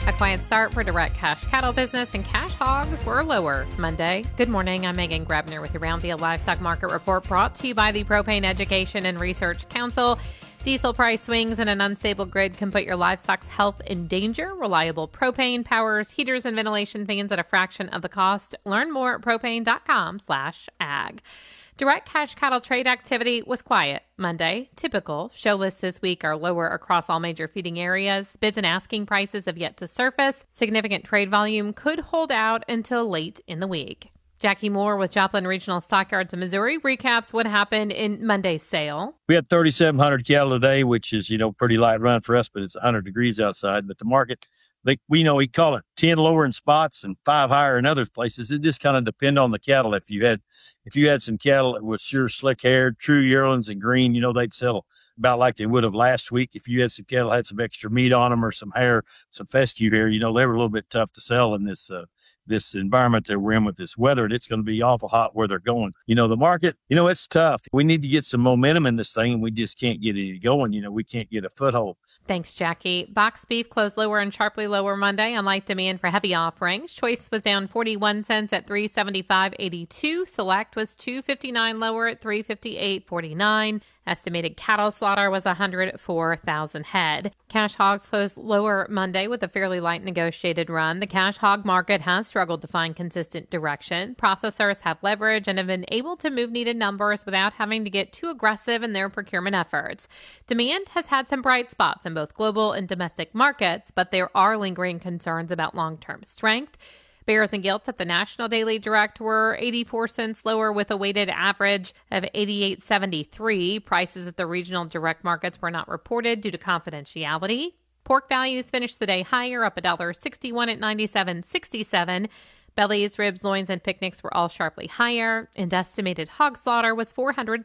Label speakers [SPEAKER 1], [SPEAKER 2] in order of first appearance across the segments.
[SPEAKER 1] A quiet start for direct cash cattle business, and cash hogs were lower Monday. Good morning. I'm Megan Grabner with your Roundfield Livestock Market Report, brought to you by the Propane Education and Research Council. Diesel price swings and an unstable grid can put your livestock's health in danger. Reliable propane powers heaters and ventilation fans at a fraction of the cost. Learn more at propane.com/ag. Direct cash cattle trade activity was quiet Monday. Typical. Show lists this week are lower across all major feeding areas. Bids and asking prices have yet to surface. Significant trade volume could hold out until late in the week. Jackie Moore with Joplin Regional Stockyards in Missouri recaps what happened in Monday's sale.
[SPEAKER 2] We had 3,700 cattle today, which is, pretty light run for us, but it's 100 degrees outside. But the market, we call it 10 lower in spots and 5 higher in other places. It just kind of depend on the cattle. If you had some cattle that was sure slick haired, true yearlings and green, they'd sell about like they would have last week. If you had some cattle that had some extra meat on them or some hair, some fescue hair, they were a little bit tough to sell in this environment that we're in with this weather, and it's going to be awful hot where they're going. The market, it's tough. We need to get some momentum in this thing, and we just can't get it going. We can't get a foothold.
[SPEAKER 1] Thanks, Jackie. Box beef closed lower and sharply lower Monday on light demand for heavy offerings. Choice was down 41 cents at $375.82. Select was $2.59 lower at $358.49. Estimated cattle slaughter was 104,000 head. Cash hogs closed lower Monday with a fairly light negotiated run. The cash hog market has struggled to find consistent direction. Processors have leverage and have been able to move needed numbers without having to get too aggressive in their procurement efforts. Demand has had some bright spots in both global and domestic markets, but there are lingering concerns about long-term strength. Bears and gilts at the National Daily Direct were 84 cents lower with a weighted average of 88.73. Prices at the regional direct markets were not reported due to confidentiality. Pork values finished the day higher, up $1.61 at 97.67. Bellies, ribs, loins, and picnics were all sharply higher, and estimated hog slaughter was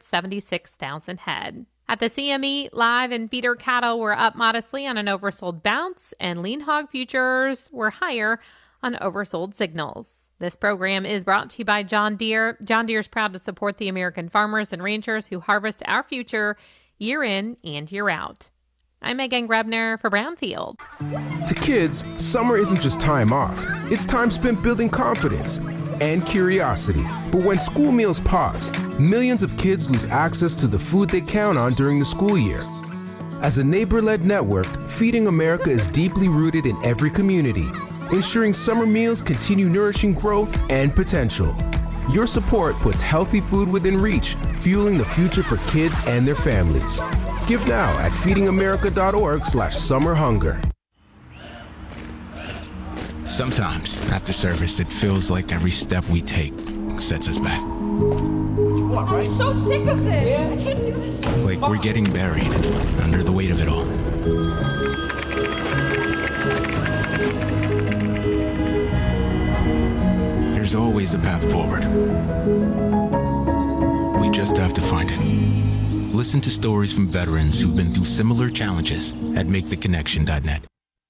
[SPEAKER 1] 476,000 head. At the CME, live and feeder cattle were up modestly on an oversold bounce, and lean hog futures were higher on oversold signals. This program is brought to you by John Deere. John Deere is proud to support the American farmers and ranchers who harvest our future year in and year out. I'm Megan Grabner for Brownfield.
[SPEAKER 3] To kids, summer isn't just time off. It's time spent building confidence and curiosity. But when school meals pause, millions of kids lose access to the food they count on during the school year. As a neighbor-led network, Feeding America is deeply rooted in every community, ensuring summer meals continue nourishing growth and potential. Your support puts healthy food within reach, fueling the future for kids and their families. Give now at feedingamerica.org/summerhunger.
[SPEAKER 4] Sometimes, after service, it feels like every step we take sets us back.
[SPEAKER 5] I'm so sick of this. I can't do this.
[SPEAKER 4] Like we're getting buried under the weight of it all. There's always a path forward. We just have to find it. Listen to stories from veterans who've been through similar challenges at MakeTheConnection.net.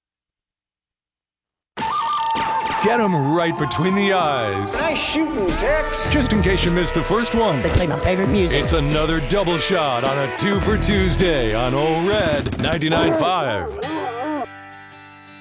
[SPEAKER 6] Get them right between the eyes.
[SPEAKER 7] Nice shooting, Tex.
[SPEAKER 6] Just in case you missed the first one.
[SPEAKER 7] They play my favorite music.
[SPEAKER 6] It's another double shot on a 2 for Tuesday on Old Red 99.5.